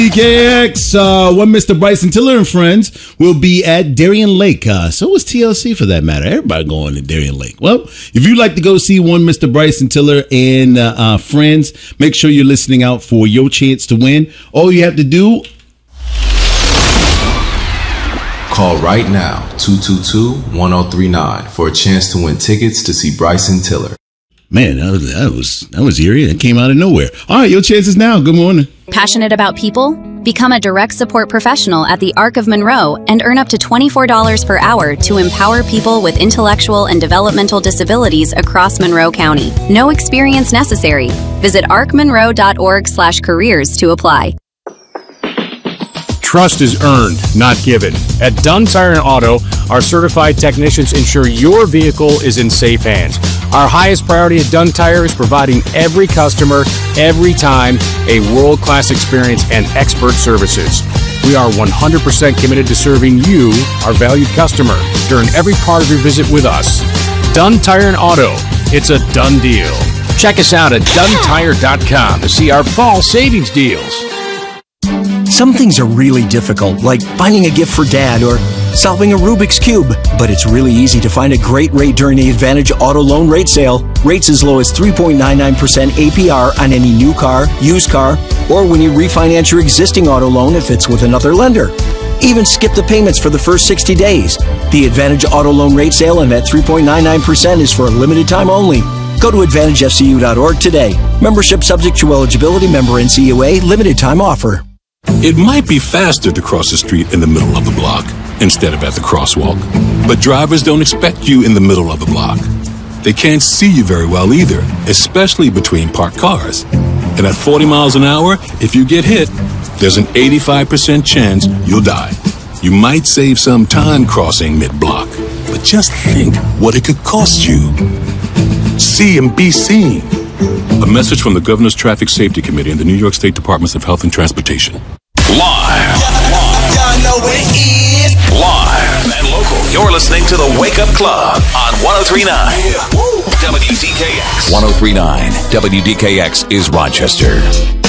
DKX, one Mr. Bryson Tiller and friends will be at Darien Lake. So was TLC for that matter. Everybody going to Darien Lake. Well, if you'd like to go see one Mr. Bryson Tiller and friends, make sure you're listening out for your chance to win. All you have to do, call right now, 222-1039 for a chance to win tickets to see Bryson Tiller. Man, that was eerie. That came out of nowhere. All right, your chances now. Good morning. Passionate about people? Become a direct support professional at the Arc of Monroe and earn up to $24 per hour to empower people with intellectual and developmental disabilities across Monroe County. No experience necessary. Visit arcmonroe.org/careers to apply. Trust is earned, not given. At Dunn Tire and Auto, our certified technicians ensure your vehicle is in safe hands. Our highest priority at Dunn Tire is providing every customer, every time, a world-class experience and expert services. We are 100% committed to serving you, our valued customer, during every part of your visit with us. Dunn Tire and Auto. It's a done deal. Check us out at DunnTire.com to see our fall savings deals. Some things are really difficult, like finding a gift for Dad or solving a Rubik's Cube. But it's really easy to find a great rate during the Advantage Auto Loan Rate Sale. Rates as low as 3.99% APR on any new car, used car, or when you refinance your existing auto loan if it's with another lender. Even skip the payments for the first 60 days. The Advantage Auto Loan Rate Sale and that 3.99% is for a limited time only. Go to AdvantageFCU.org today. Membership subject to eligibility, member NCUA, limited time offer. It might be faster to cross the street in the middle of the block instead of at the crosswalk. But drivers don't expect you in the middle of the block. They can't see you very well either, especially between parked cars. And at 40 miles an hour, if you get hit, there's an 85% chance you'll die. You might save some time crossing mid-block, but just think what it could cost you. See and be seen. A message from the Governor's Traffic Safety Committee and the New York State Departments of Health and Transportation. Live and local. You're listening to the Wake Up Club on 103.9 WDKX. 103.9 WDKX is Rochester.